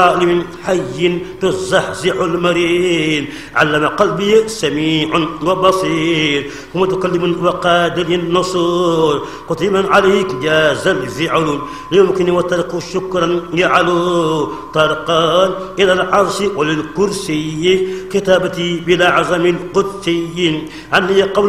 عالم حي تزحزح المرين. علم قلبي سميع وبصير ومتكلم وقادر النصور. قتيما عليك جاز الفعل يمكن وترك شكرا يعلو. طرقان إلى العرش وللكرسي كتابتي بلا عزم القدسي عني قول